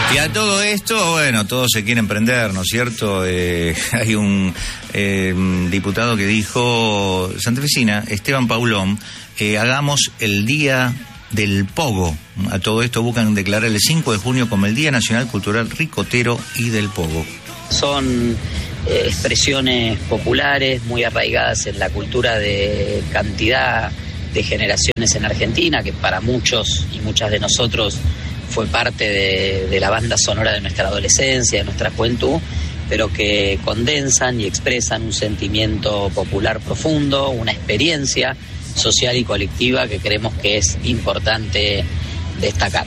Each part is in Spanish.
Y a todo esto, bueno, todos se quieren prender, ¿no es cierto? Hay un diputado que dijo, santafesina, Esteban Paulón, hagamos el día del pogo. A todo esto buscan declarar el 5 de junio como el Día Nacional Cultural Ricotero y del Pogo. Son expresiones populares muy arraigadas en la cultura de cantidad de generaciones en Argentina, que para muchos y muchas de nosotros fue parte de la banda sonora de nuestra adolescencia, de nuestra juventud, pero que condensan y expresan un sentimiento popular profundo, una experiencia social y colectiva que creemos que es importante destacar.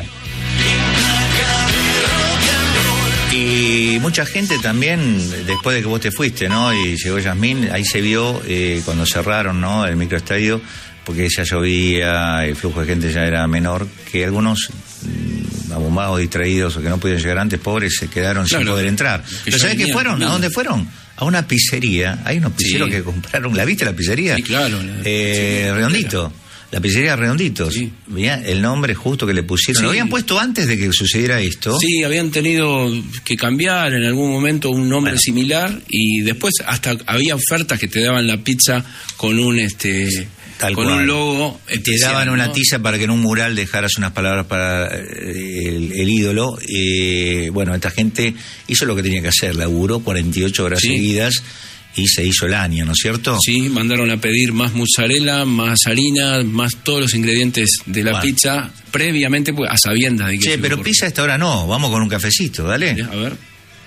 Y mucha gente también, después de que vos te fuiste, ¿no? Y llegó Yasmín, ahí se vio cuando cerraron, ¿no?, el microestadio, porque ya llovía, el flujo de gente ya era menor, que algunos abombados, distraídos o que no pudieron llegar antes, pobres, se quedaron sin poder entrar. ¿Pero sabés qué fueron? No. ¿A dónde fueron? A una pizzería. Hay unos pizzeros que compraron. ¿La viste la pizzería? Sí, claro. Redondito. La pizzería Redonditos. Sí. Mirá el nombre justo que le pusieron. Sí. ¿Lo habían puesto antes de que sucediera esto? Sí, habían tenido que cambiar en algún momento un nombre similar, y después hasta había ofertas que te daban la pizza con un Tal con cual. Un logo especial, te daban una ¿no? tiza para que en un mural dejaras unas palabras para el ídolo. Bueno, esta gente hizo lo que tenía que hacer, laburó 48 horas seguidas y se hizo el año, ¿no es cierto? Sí, mandaron a pedir más mozzarella, más harina, más todos los ingredientes de la pizza, previamente pues, a sabiendas de que... Che, pero pizza a esta hora no, vamos con un cafecito, dale. A ver.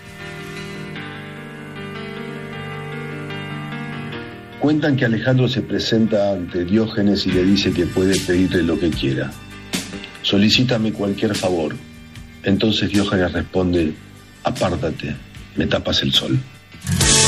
Cuentan que Alejandro se presenta ante Diógenes y le dice que puede pedirle lo que quiera. Solicítame cualquier favor. Entonces Diógenes responde, apártate, me tapas el sol.